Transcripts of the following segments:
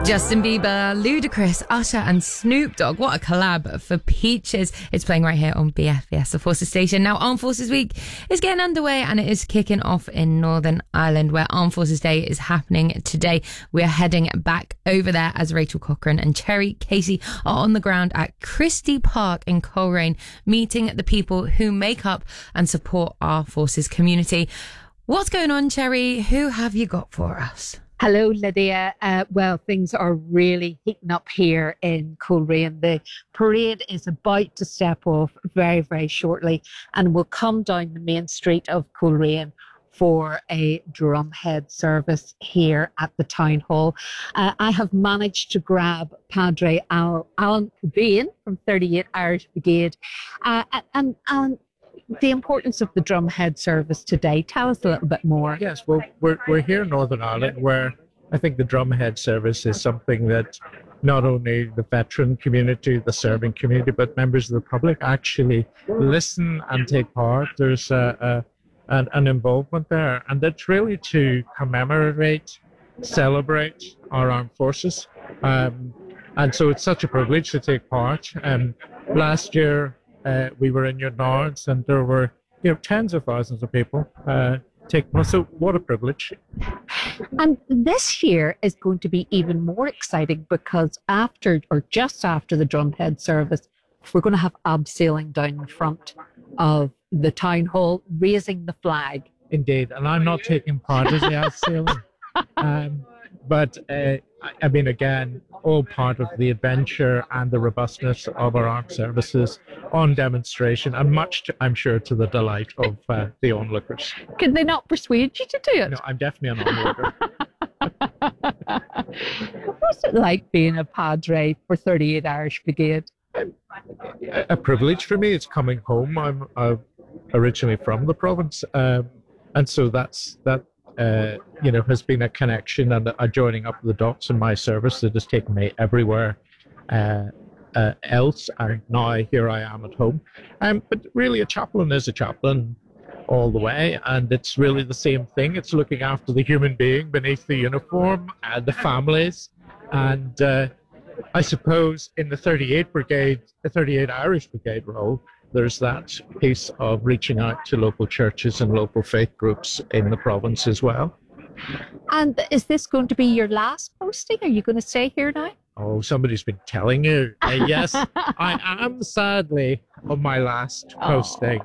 Justin Bieber, Ludacris, Usher and Snoop Dogg. What a collab for Peaches. It's playing right here on BFBS, the Forces station. Now, Armed Forces Week is getting underway and it is kicking off in Northern Ireland, where Armed Forces Day is happening today. We're heading back over there as Rachel Cochran and Cherry Casey are on the ground at Christie Park in Coleraine, meeting the people who make up and support our Forces community. What's going on, Cherry? Who have you got for us? Hello, Lydia. Well, things are really heating up here in Coleraine. The parade is about to step off very, very shortly and will come down the main street of Coleraine for a drumhead service here at the town hall. I have managed to grab Padre Alan Cobain from 38 Irish Brigade and the importance of the drumhead service today. Tell us a little bit more. Yes, well, we're here in Northern Ireland, where I think the drumhead service is something that not only the veteran community, the serving community, but members of the public actually listen and take part. There's an involvement there, and that's really to commemorate, celebrate our armed forces. And so it's such a privilege to take part. Last year, we were in Newtownards and there were, tens of thousands of people taking part. So what a privilege. And this year is going to be even more exciting because just after the drumhead service, we're going to have abseiling down the front of the town hall, raising the flag. Indeed. And I'm not taking part in the abseiling. But I mean, again, all part of the adventure and the robustness of our armed services on demonstration, and much, I'm sure, to the delight of the onlookers. Can they not persuade you to do it? No, I'm definitely an onlooker. What's it like being a Padre for 38 Irish Brigade? A privilege for me. It's coming home. I'm originally from the province, and so that has been a connection and a joining up the dots in my service that has taken me everywhere else. And now here I am at home. But really, a chaplain is a chaplain all the way, and it's really the same thing. It's looking after the human being beneath the uniform and the families. And I suppose in the 38 Irish Brigade role, there's that piece of reaching out to local churches and local faith groups in the province as well. And is this going to be your last posting? Are you going to stay here now? Oh, somebody's been telling you. Yes, I am sadly on my last posting.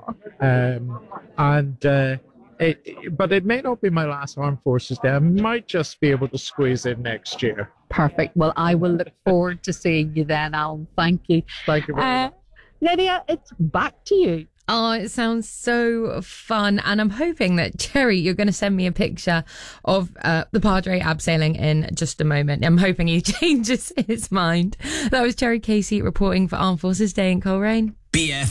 But it may not be my last Armed Forces Day. I might just be able to squeeze in next year. Perfect. Well, I will look forward to seeing you then, Alan. Thank you. Thank you very much. Lydia, it's back to you. Oh, it sounds so fun. And I'm hoping that, Cherry, you're going to send me a picture of the Padre abseiling in just a moment. I'm hoping he changes his mind. That was Cherry Casey reporting for Armed Forces Day in Coleraine. BFF.